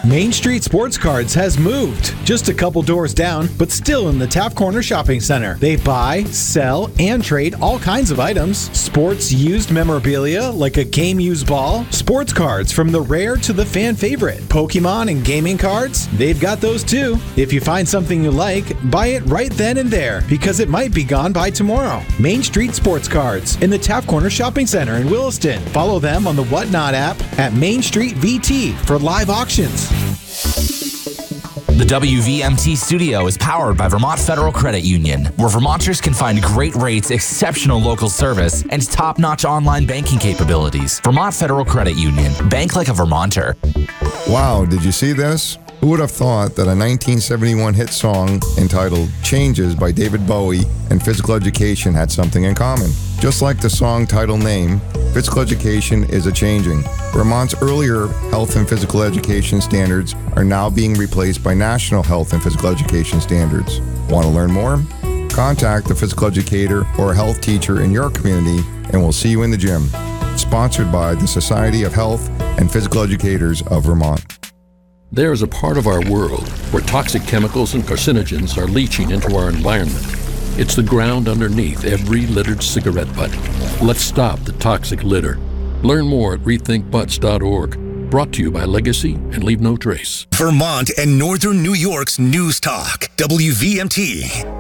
Main Street Sports Cards has moved. Just a couple doors down, but still in the Taft Corner Shopping Center. They buy, sell, and trade all kinds of items. Sports used memorabilia like a game used ball. Sports cards from the rare to the fan favorite. Pokemon and gaming cards, they've got those too. If you find something you like, buy it right then and there because it might be gone by tomorrow. Main Street Sports Cards in the Taft Corner Shopping Center in Williston. Follow them on the Whatnot app at Main Street VT for live auctions. The WVMT studio is powered by Vermont Federal Credit Union, where Vermonters can find great rates, exceptional local service, and top-notch online banking capabilities. Vermont Federal Credit Union. Bank like a Vermonter. Wow, did you see this? Who would have thought that a 1971 hit song entitled Changes by David Bowie and physical education had something in common? Just like the song title name, physical education is a-changing. Vermont's earlier health and physical education standards are now being replaced by national health and physical education standards. Want to learn more? Contact a physical educator or a health teacher in your community and we'll see you in the gym. Sponsored by the Society of Health and Physical Educators of Vermont. There is a part of our world where toxic chemicals and carcinogens are leaching into our environment. It's the ground underneath every littered cigarette butt. Let's stop the toxic litter. Learn more at rethinkbutts.org. Brought to you by Legacy and Leave No Trace. Vermont and Northern New York's News Talk, WVMT.